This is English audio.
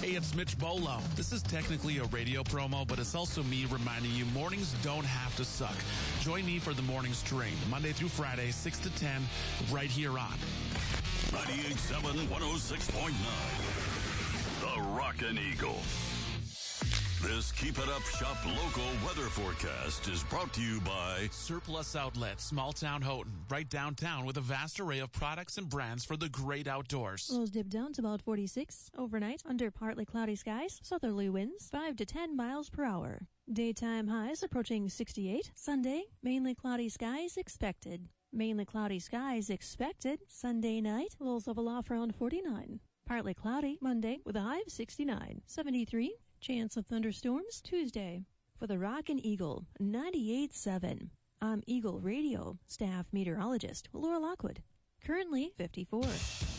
Hey, it's Mitch Bolo. This is technically a radio promo, but it's also me reminding you mornings don't have to suck. Join me for the morning stream, Monday through Friday, 6 to 10, right here on 98.7, 106.9. The Rockin' Eagle. This Keep It Up Shop local weather forecast is brought to you by Surplus Outlet, Small Town Houghton, right downtown with a vast array of products and brands for the great outdoors. Lows dip down to about 46 overnight under partly cloudy skies, southerly winds 5 to 10 miles per hour. Daytime highs approaching 68. Sunday, mainly cloudy skies expected. Mainly cloudy skies expected. Sunday night, lows level off around 49. Partly cloudy Monday with a high of 69. 73. Chance of thunderstorms Tuesday. For the Rockin' Eagle, 98.7. I'm Eagle Radio staff meteorologist Laura Lockwood. Currently 54.